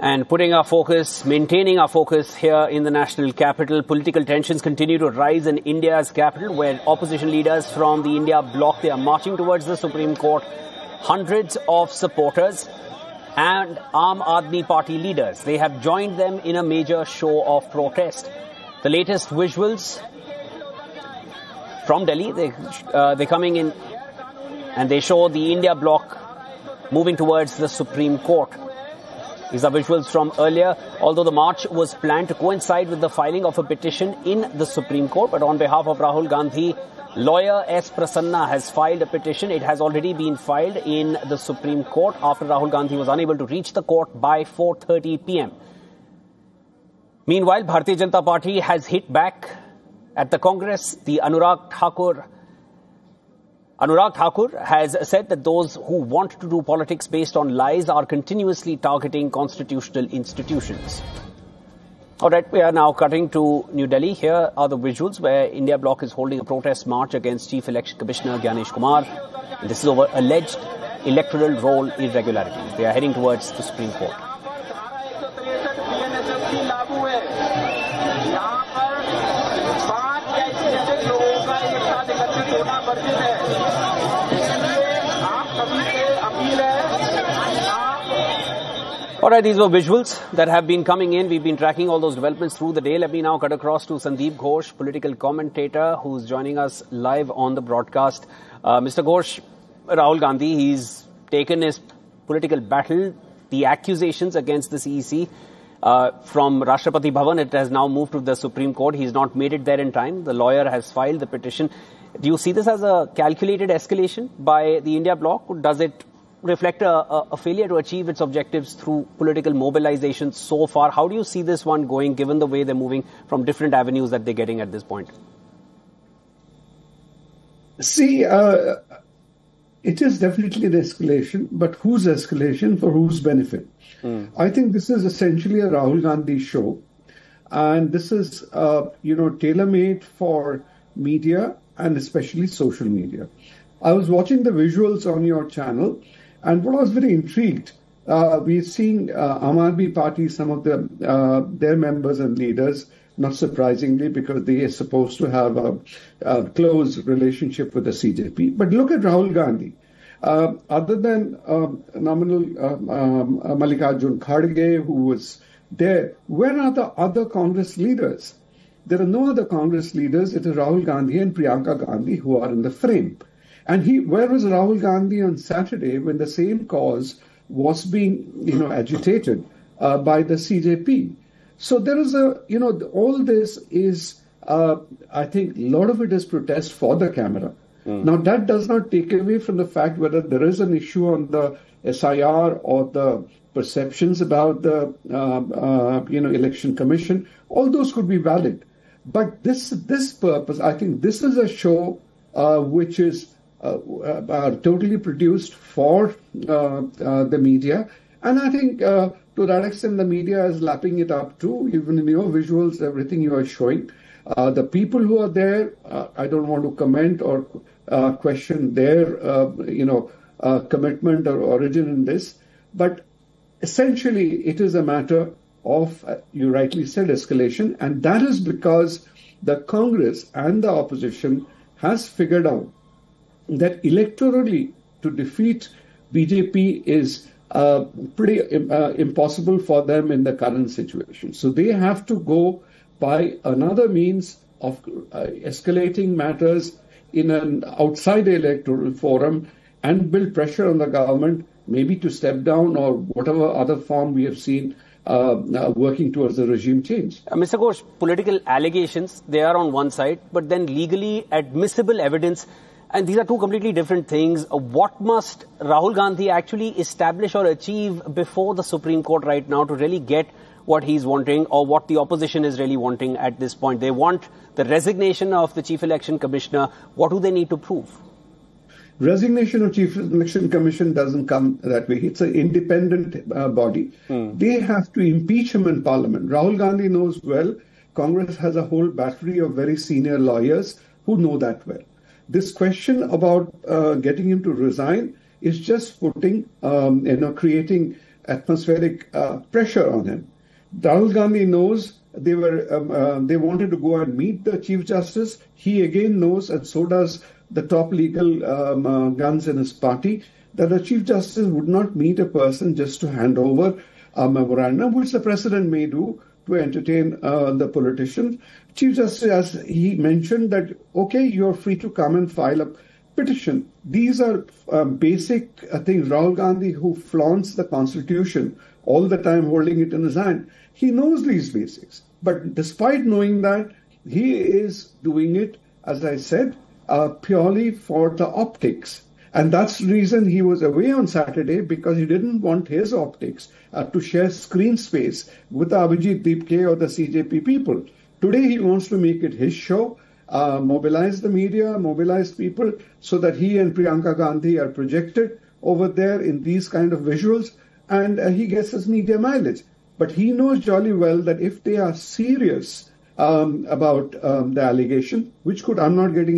And maintaining our focus here in the national capital. Political tensions continue to rise in India's capital, where opposition leaders from the India bloc, they are marching towards the Supreme Court. Hundreds of supporters and Aam Aadmi Party leaders, they have joined them in a major show of protest. The latest visuals from Delhi, they're coming in and they show the India bloc moving towards the Supreme Court. These are visuals from earlier, although the march was planned to coincide with the filing of a petition in the Supreme Court. But on behalf of Rahul Gandhi, lawyer S. Prasanna has filed a petition. It has already been filed in the Supreme Court after Rahul Gandhi was unable to reach the court by 4:30 p.m. Meanwhile, Bharatiya Janata Party has hit back at the Congress. The Anurag Thakur has said that those who want to do politics based on lies are continuously targeting constitutional institutions. All right, we are now cutting to New Delhi. Here are the visuals where India bloc is holding a protest march against Chief Election Commissioner Gyanesh Kumar. And this is over alleged electoral roll irregularities. They are heading towards the Supreme Court. All right, these were visuals that have been coming in. We've been tracking all those developments through the day. Let me now cut across to Sandeep Ghosh, political commentator, who's joining us live on the broadcast. Mr. Ghosh, Rahul Gandhi, he's taken his political battle, the accusations against the CEC from Rashtrapati Bhavan. It has now moved to the Supreme Court. He's not made it there in time. The lawyer has filed the petition. Do you see this as a calculated escalation by the India bloc? Does it reflect a failure to achieve its objectives through political mobilization so far? How do you see this one going, given the way they're moving from different avenues that they're getting at this point? See, it is definitely an escalation, but whose escalation for whose benefit? I think this is essentially a Rahul Gandhi show, and this is, tailor-made for media and especially social media. I was watching the visuals on your channel, and what I was very intrigued, we're seeing Aam Aadmi Party, some of their members and leaders, not surprisingly, because they are supposed to have a close relationship with the CJP. But look at Rahul Gandhi. Other than nominal Mallikarjun Kharge, who was there, where are the other Congress leaders? There are no other Congress leaders. It is Rahul Gandhi and Priyanka Gandhi who are in the frame. And where was Rahul Gandhi on Saturday when the same cause was being, agitated by the CJP? So there is all this is, I think, a lot of it is protest for the camera. Now, that does not take away from the fact whether there is an issue on the SIR or the perceptions about the, election commission. All those could be valid. But this purpose, I think this is a show which is totally produced for the media. And I think to that extent, the media is lapping it up too, even in your visuals, everything you are showing. The people who are there, I don't want to comment or question their, commitment or origin in this. But essentially, it is a matter of, you rightly said, escalation. And that is because the Congress and the opposition has figured out that electorally to defeat BJP is pretty impossible for them in the current situation. So they have to go by another means of escalating matters in an outside electoral forum and build pressure on the government, maybe to step down or whatever other form we have seen working towards the regime change. Mr. Ghosh, political allegations, they are on one side, but then legally admissible evidence, and these are two completely different things. What must Rahul Gandhi actually establish or achieve before the Supreme Court right now to really get what he's wanting, or what the opposition is really wanting at this point? They want the resignation of the Chief Election Commissioner. What do they need to prove? Resignation of Chief Election Commission doesn't come that way. It's an independent body. They have to impeach him in Parliament. Rahul Gandhi knows well. Congress has a whole battery of very senior lawyers who know that well. This question about getting him to resign is just putting, creating atmospheric pressure on him. Rahul Gandhi knows they wanted to go and meet the Chief Justice. He again knows, and so does the top legal guns in his party, that the Chief Justice would not meet a person just to hand over a memorandum, which the President may do to entertain the politician. Chief Justice, as he mentioned, that, okay, you're free to come and file a petition. These are basic things. Rahul Gandhi, who flaunts the Constitution all the time, holding it in his hand, he knows these basics. But despite knowing that, he is doing it, as I said, purely for the optics. And that's the reason he was away on Saturday, because he didn't want his optics to share screen space with the Abhijit Deepke or the CJP people. Today he wants to make it his show, mobilize the media, mobilize people, so that he and Priyanka Gandhi are projected over there in these kind of visuals, and he gets his media mileage. But he knows jolly well that if they are serious about the allegation, which I'm not getting